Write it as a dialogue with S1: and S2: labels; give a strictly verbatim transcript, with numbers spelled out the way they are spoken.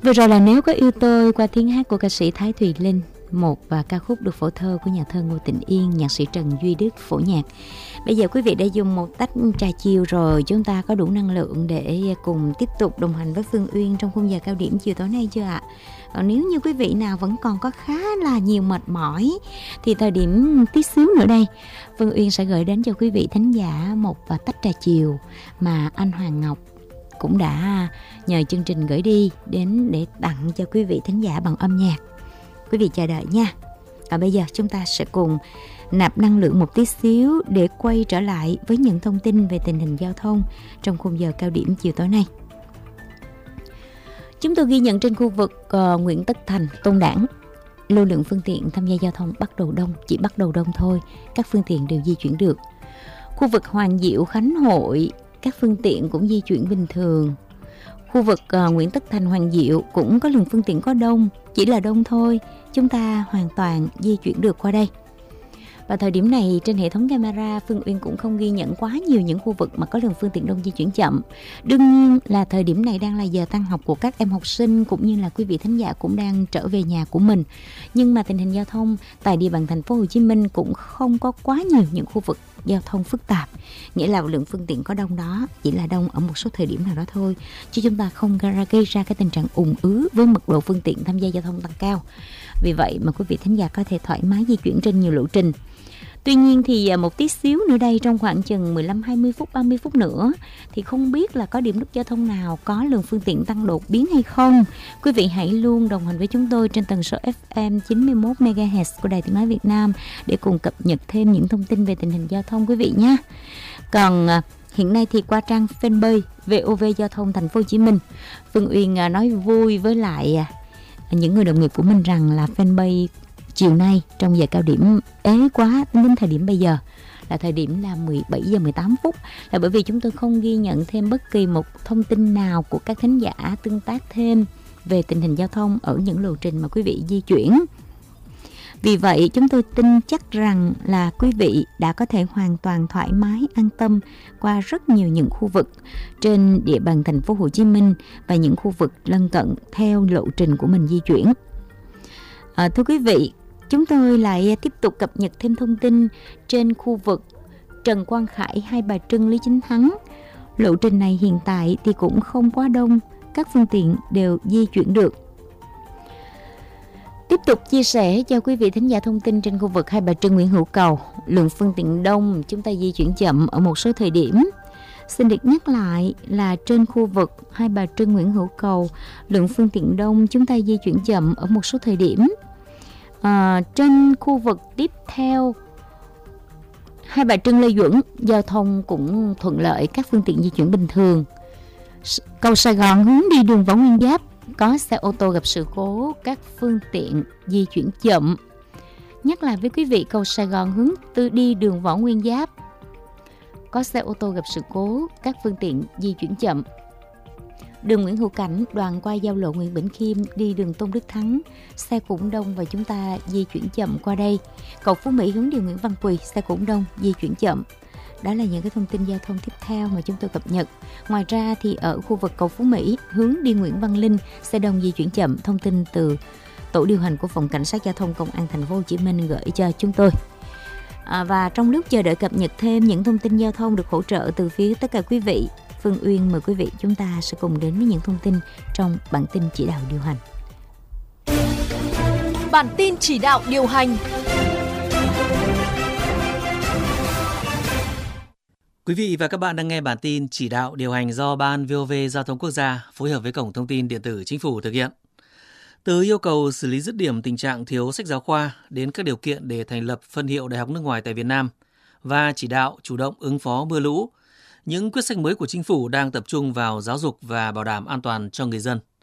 S1: Vừa rồi là Nếu Có Yêu Tôi qua tiếng hát của ca sĩ Thái Thùy Linh, một và ca khúc được phổ thơ của nhà thơ Ngô Tịnh Yên, nhạc sĩ Trần Duy Đức phổ nhạc. Bây giờ quý vị đã dùng một tách trà chiều rồi, chúng ta có đủ năng lượng để cùng tiếp tục đồng hành với Phương Uyên trong khung giờ cao điểm chiều tối nay chưa ạ? Còn nếu như quý vị nào vẫn còn có khá là nhiều mệt mỏi thì thời điểm tí xíu nữa đây, Phương Uyên sẽ gửi đến cho quý vị thính giả một và tách trà chiều mà anh Hoàng Ngọc cũng đã nhờ chương trình gửi đi đến để tặng cho quý vị thính giả bằng âm nhạc. Quý vị chờ đợi nha. Và bây giờ chúng ta sẽ cùng nạp năng lượng một tí xíu để quay trở lại với những thông tin về tình hình giao thông trong khung giờ cao điểm chiều tối nay. Chúng tôi ghi nhận trên khu vực uh, Nguyễn Tất Thành, Tôn Đản, lưu lượng phương tiện tham gia giao thông bắt đầu đông, chỉ bắt đầu đông thôi, các phương tiện đều di chuyển được. Khu vực Hoàng Diệu, Khánh Hội, các phương tiện cũng di chuyển bình thường. Khu vực uh, Nguyễn Tất Thành, Hoàng Diệu cũng có lượng phương tiện có đông, chỉ là đông thôi, chúng ta hoàn toàn di chuyển được qua đây. Và thời điểm này trên hệ thống camera, Phương Uyên cũng không ghi nhận quá nhiều những khu vực mà có lượng phương tiện đông di chuyển chậm. Đương nhiên là thời điểm này đang là giờ tan học của các em học sinh cũng như là quý vị thính giả cũng đang trở về nhà của mình. Nhưng mà tình hình giao thông tại địa bàn thành phố Hồ Chí Minh cũng không có quá nhiều những khu vực giao thông phức tạp. Nghĩa là lượng phương tiện có đông đó chỉ là đông ở một số thời điểm nào đó thôi, chứ chúng ta không gây ra cái tình trạng ùn ứ với mật độ phương tiện tham gia giao thông tăng cao. Vì vậy mà quý vị thính giả có thể thoải mái di chuyển trên nhiều lộ trình. Tuy nhiên thì một tí xíu nữa đây, trong khoảng chừng mười lăm, hai mươi phút, ba mươi phút nữa thì không biết là có điểm nút giao thông nào có lượng phương tiện tăng đột biến hay không. Quý vị hãy luôn đồng hành với chúng tôi trên tần số ép em chín mươi mốt mê ga héc của Đài Tiếng nói Việt Nam để cùng cập nhật thêm những thông tin về tình hình giao thông quý vị nhé. Còn hiện nay thì qua trang fanpage vê o vê Giao thông Thành phố Hồ Chí Minh, Phương Uyên nói vui với lại những người đồng nghiệp của mình rằng là fanpage chiều nay trong giờ cao điểm ế quá đến thời điểm bây giờ là thời điểm là mười bảy giờ mười tám phút, là bởi vì chúng tôi không ghi nhận thêm bất kỳ một thông tin nào của các thính giả tương tác thêm về tình hình giao thông ở những lộ trình mà quý vị di chuyển. Vì vậy chúng tôi tin chắc rằng là quý vị đã có thể hoàn toàn thoải mái an tâm qua rất nhiều những khu vực trên địa bàn thành phố Hồ Chí Minh và những khu vực lân cận theo lộ trình của mình di chuyển. À, thưa quý vị, chúng tôi lại tiếp tục cập nhật thêm thông tin trên khu vực Trần Quang Khải, Hai Bà Trưng, Lý Chính Thắng. Lộ trình này hiện tại thì cũng không quá đông, các phương tiện đều di chuyển được. Tiếp tục chia sẻ cho quý vị thính giả thông tin trên khu vực Hai Bà Trưng, Nguyễn Hữu Cầu. Lượng phương tiện đông, chúng ta di chuyển chậm ở một số thời điểm. Xin được nhắc lại là trên khu vực Hai Bà Trưng, Nguyễn Hữu Cầu, lượng phương tiện đông, chúng ta di chuyển chậm ở một số thời điểm. À, trên khu vực tiếp theo Hai Bà Trưng, Lê Duẩn, giao thông cũng thuận lợi, các phương tiện di chuyển bình thường. Cầu Sài Gòn hướng đi đường Võ Nguyên Giáp, có xe ô tô gặp sự cố, các phương tiện di chuyển chậm. Nhắc lại với quý vị, cầu Sài Gòn hướng từ đi đường Võ Nguyên Giáp, có xe ô tô gặp sự cố, các phương tiện di chuyển chậm. Đường Nguyễn Hữu Cảnh đoạn qua giao lộ Nguyễn Bỉnh Khiêm đi đường Tôn Đức Thắng, xe cũng đông và chúng ta di chuyển chậm qua đây. Cầu Phú Mỹ hướng đi Nguyễn Văn Quỳ, xe cũng đông, di chuyển chậm. Đó là những cái thông tin giao thông tiếp theo mà chúng tôi cập nhật. Ngoài ra thì ở khu vực cầu Phú Mỹ hướng đi Nguyễn Văn Linh, xe đông di chuyển chậm. Thông tin từ tổ điều hành của phòng cảnh sát giao thông công an thành phố Hồ Chí Minh gửi cho chúng tôi. À, và trong lúc chờ đợi cập nhật thêm những thông tin giao thông được hỗ trợ từ phía tất cả quý vị, Phương Uyên mời quý vị chúng ta sẽ cùng đến với những thông tin trong bản tin chỉ đạo điều hành.
S2: Bản tin chỉ đạo điều hành.
S3: Quý vị và các bạn đang nghe bản tin chỉ đạo điều hành do Ban vê o vê Giao thông Quốc gia phối hợp với Cổng Thông tin Điện tử Chính phủ thực hiện. Từ yêu cầu xử lý dứt điểm tình trạng thiếu sách giáo khoa đến các điều kiện để thành lập phân hiệu đại học nước ngoài tại Việt Nam và chỉ đạo chủ động ứng phó mưa lũ, những quyết sách mới của Chính phủ đang tập trung vào giáo dục và bảo đảm an toàn cho người dân.